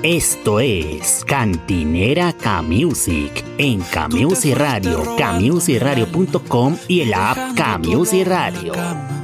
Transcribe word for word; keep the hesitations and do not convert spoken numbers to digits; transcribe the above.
Esto es Cantinera K-Music en K-Music Radio, K music radio punto com y el app K-Music Radio.